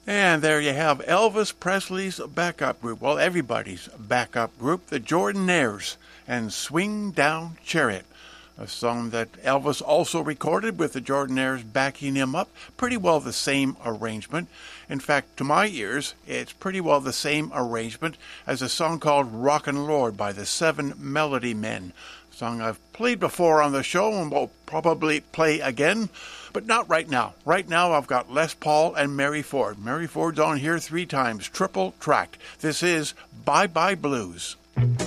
And there you have Elvis Presley's backup group, well, everybody's backup group, the Jordanaires, and Swing Down Chariot, a song that Elvis also recorded with the Jordanaires backing him up. Pretty well the same arrangement. In fact, to my ears, it's pretty well the same arrangement as a song called Rockin' Lord by the Seven Melody Men, a song I've played before on the show and will probably play again. But not right now. Right now I've got Les Paul and Mary Ford. Mary Ford's on here 3 times, triple tracked. This is Bye Bye Blues.